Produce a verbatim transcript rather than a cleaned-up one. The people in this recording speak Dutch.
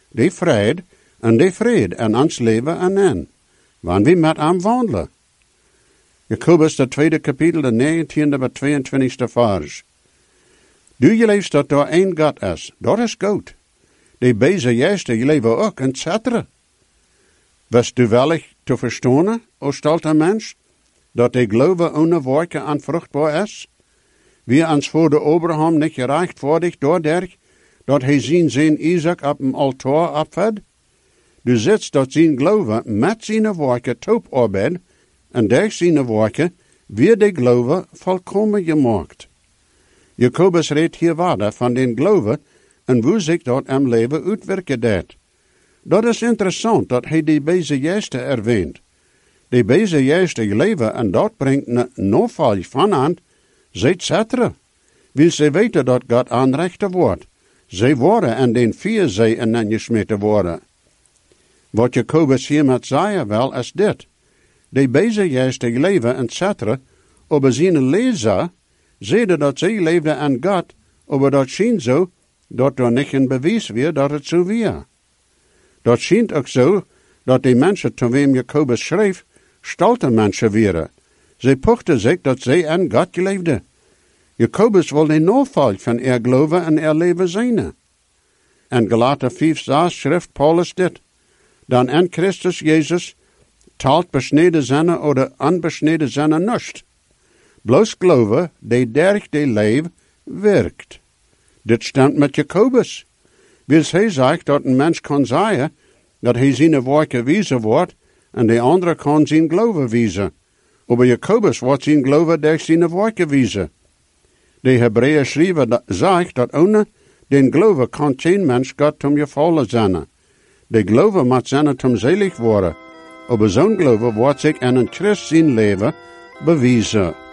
die vrede en die vrede en ons leven en en, wanneer we met hem wandelen. Jacobus, de tweede kapitel, de negentiende bij tweeëntwintigste vers. Du je leeft dat er één God is, dat is goed. Die bezig juist, je leven ook, et cetera. Was du wellig te verstaan, o stolte mens, dat die geloven ohne werken aanvruchtbaar is? Wie ons voor de Abraham niet gerechtvaardig doordat, dat hij zien zijn Isaac op een altaar opved? Du zit dat zijn geloven met zijn werken top arbeid, en door zijn werken weer de geloven volkomen gemaakt. Jacobus redt hier verder van den geloven en hoe zich dat hem leven uitwerken deed. Dat is interessant dat hij die deze juiste erwähnt. Die deze juiste leven en dat brengt een noval van aan, et cetera. Wil ze weten dat God aanrechter wordt. Zij worden en den vier zij en dan gesmeten worden. Wat Jacobus hier met zeggen wel is dit. Die deze juiste leven et cetera. Over zijn lezer, zeiden dat zij leefden aan God, maar dat schijnt zo, dat er niet een bewijs weer dat het zo weer. Dat schijnt ook zo, dat die mensen te wem Jacobus schreef, stolte mensen waren. Zij pochten zich dat zij aan God leefden. Jacobus wil een noval van er geloven en er leven zijn. En Galater vijf zes schrift Paulus dit. Dan in Christus Jezus taalt besneden zijn oder onbesneden zijn nust. Bloos geloven, die derg die leef, werkt. Dit stemt met Jacobus. Wil hij zegt dat een mens kan zeggen dat hij zijn werken wijzen wordt en de andere kan zijn geloven wijzen. Maar Jacobus wordt zijn geloven door zijn werken wijzen. De Hebreeën schrijven zegt dat ohne den geloven kan geen mens God om je vallen zijn. De geloven moet zijn om zelig worden. Maar zo'n geloven wordt zich in een Christ zijn leven bewijzen.